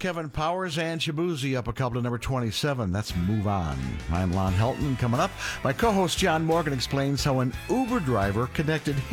Kevin Powers and Shabuzi up a couple to number 27. That's Move On. I'm Lon Helton. Coming up, my co-host John Morgan explains how an Uber driver connected